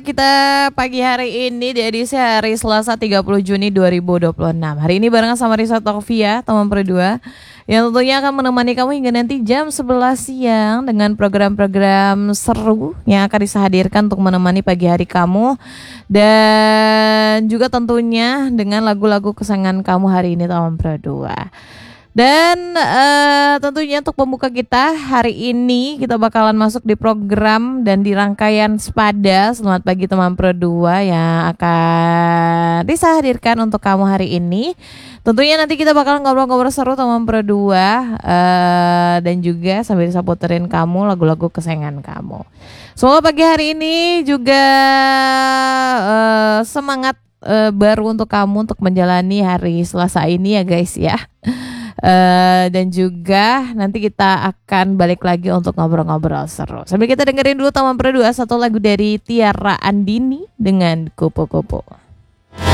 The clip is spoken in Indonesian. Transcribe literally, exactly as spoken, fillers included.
Kita pagi hari ini di edisi hari Selasa tiga puluh Juni dua ribu dua puluh enam. Hari ini barengan sama Risa Taufia, teman berdua, yang tentunya akan menemani kamu hingga nanti jam sebelas siang dengan program-program seru yang akan Risa hadirkan untuk menemani pagi hari kamu. Dan juga tentunya dengan lagu-lagu kesayangan kamu hari ini, teman berdua. Dan uh, tentunya untuk pembuka kita hari ini kita bakalan masuk di program dan di rangkaian Sepada. Selamat pagi teman Pro dua yang akan Risa hadirkan untuk kamu hari ini. Tentunya nanti kita bakalan ngobrol-ngobrol seru teman Pro dua, uh, dan juga sambil Risa puterin kamu lagu-lagu kesayangan kamu. Semoga pagi hari ini juga uh, semangat uh, baru untuk kamu untuk menjalani hari Selasa ini ya guys ya. Uh, dan juga nanti kita akan balik lagi untuk ngobrol-ngobrol seru. Sambil kita dengerin dulu teman berdua satu lagu dari Tiara Andini dengan Kupu-Kupu.